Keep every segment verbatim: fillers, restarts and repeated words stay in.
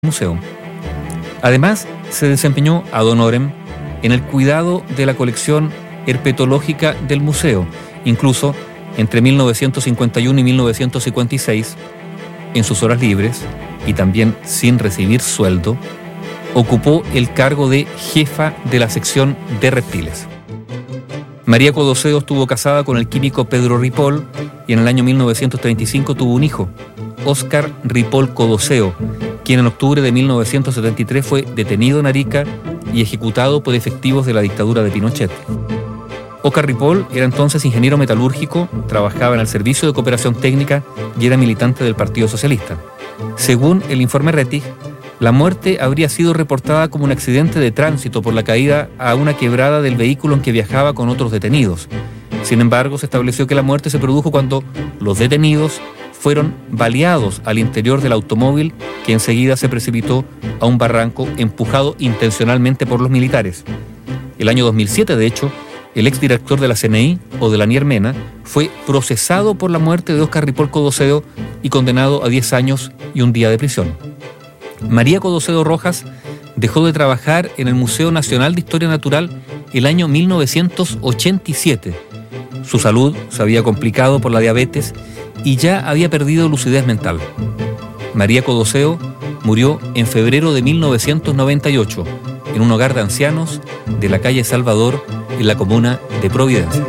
museo. Además, se desempeñó ad honorem en el cuidado de la colección herpetológica del museo. Incluso, entre mil novecientos cincuenta y uno y mil novecientos cincuenta y seis, en sus horas libres, y también sin recibir sueldo, ocupó el cargo de jefa de la sección de reptiles. María Codoseo estuvo casada con el químico Pedro Ripoll y en el año mil novecientos treinta y cinco tuvo un hijo, Óscar Ripoll Codoseo, quien en octubre de mil novecientos setenta y tres fue detenido en Arica y ejecutado por efectivos de la dictadura de Pinochet. Óscar Ripoll era entonces ingeniero metalúrgico, trabajaba en el Servicio de Cooperación Técnica y era militante del Partido Socialista. Según el informe Rettig, la muerte habría sido reportada como un accidente de tránsito por la caída a una quebrada del vehículo en que viajaba con otros detenidos. Sin embargo, se estableció que la muerte se produjo cuando los detenidos fueron baleados al interior del automóvil, que enseguida se precipitó a un barranco empujado intencionalmente por los militares. El año dos mil siete, de hecho, el exdirector de la C N I, Odelaníer Mena, fue procesado por la muerte de Óscar Ripoll Codoseo y condenado a diez años y un día de prisión. María Codoseo Rojas dejó de trabajar en el Museo Nacional de Historia Natural el año mil novecientos ochenta y siete. Su salud se había complicado por la diabetes y ya había perdido lucidez mental. María Codoseo murió en febrero de mil novecientos noventa y ocho en un hogar de ancianos de la calle Salvador, en la comuna de Providencia.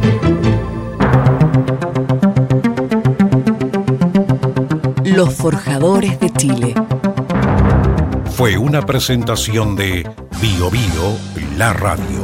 Los Forjadores de Chile. Fue una presentación de Bio Bio, la radio.